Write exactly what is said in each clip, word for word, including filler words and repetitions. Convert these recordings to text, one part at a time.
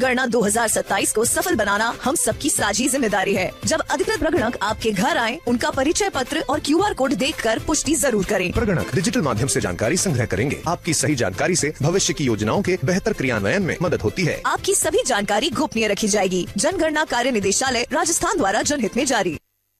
जनगणना दो हज़ार सत्ताईस को सफल बनाना हम सबकी साझी जिम्मेदारी है। जब अधिकृत प्रगणक आपके घर आए, उनका परिचय पत्र और क्यू आर कोड देखकर पुष्टि जरूर करें। प्रगणक डिजिटल माध्यम से जानकारी संग्रह करेंगे। आपकी सही जानकारी से भविष्य की योजनाओं के बेहतर क्रियान्वयन में मदद होती है। आपकी सभी जानकारी गोपनीय रखी जाएगी। जनगणना कार्य निदेशालय राजस्थान द्वारा जनहित में जारी।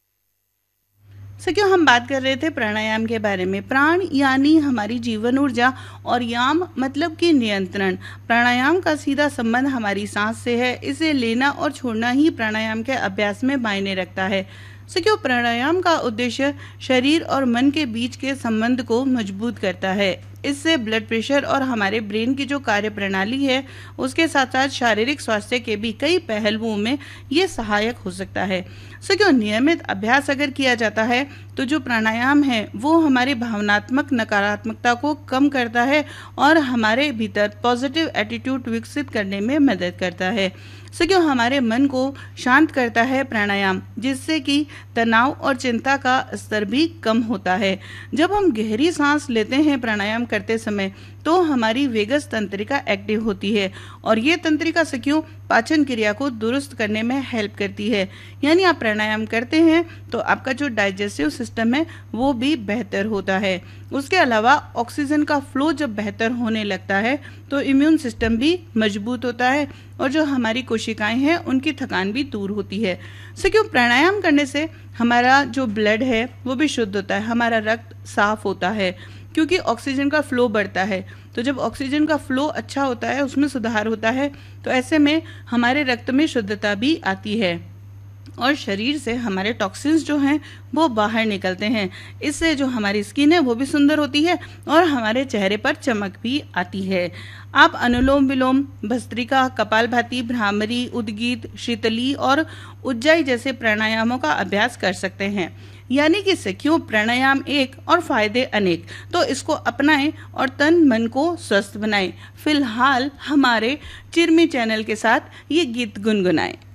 सो हम बात कर रहे थे प्राणायाम के बारे में। प्राण यानी हमारी जीवन ऊर्जा और याम मतलब कि नियंत्रण। प्राणायाम का सीधा संबंध हमारी सांस से है। इसे लेना और छोड़ना ही प्राणायाम के अभ्यास में मायने रखता है। सो क्यों प्राणायाम का उद्देश्य शरीर और मन के बीच के संबंध को मजबूत करता है। इससे ब्लड प्रेशर और हमारे ब्रेन की जो कार्य प्रणाली है उसके साथ साथ शारीरिक स्वास्थ्य के भी कई पहलुओं में ये सहायक हो सकता है। सो क्यों नियमित अभ्यास अगर किया जाता है तो जो प्राणायाम है वो हमारी भावनात्मक नकारात्मकता को कम करता है और हमारे भीतर पॉजिटिव एटीट्यूड विकसित करने में मदद करता है। सो क्यों हमारे मन को शांत करता है प्राणायाम, जिससे कि तनाव और चिंता का स्तर भी कम होता है। जब हम गहरी सांस लेते हैं प्राणायाम करते समय तो हमारी वेगस तंत्रिका एक्टिव होती है और ये तंत्रिका सखियों पाचन क्रिया को दुरुस्त करने में हेल्प करती है। यानी आप प्राणायाम करते हैं तो आपका जो डाइजेस्टिव सिस्टम है वो भी बेहतर होता है। उसके अलावा ऑक्सीजन का फ्लो जब बेहतर होने लगता है तो इम्यून सिस्टम भी मजबूत होता है और जो हमारी कोशिकाएं हैं उनकी थकान भी दूर होती है। सो क्यों प्राणायाम करने से हमारा जो ब्लड है वो भी शुद्ध होता है, हमारा रक्त साफ होता है क्योंकि ऑक्सीजन का फ्लो बढ़ता है। तो जब ऑक्सीजन का फ्लो अच्छा होता है, उसमें सुधार होता है, तो ऐसे में हमारे रक्त में शुद्धता भी आती है और शरीर से हमारे टॉक्सिन्स जो हैं वो बाहर निकलते हैं। इससे जो हमारी स्किन है वो भी सुंदर होती है और हमारे चेहरे पर चमक भी आती है। आप अनुलोम विलोम, भस्त्रिका, कपालभाति, भ्रामरी, उद्गीत, शीतली और उज्जाई जैसे प्राणायामों का अभ्यास कर सकते हैं। यानी कि सखियों प्राणायाम एक और फायदे अनेक, तो इसको अपनाएं और तन मन को स्वस्थ बनाएं। फिलहाल हमारे चिरमी चैनल के साथ ये गीत गुनगुनाएं।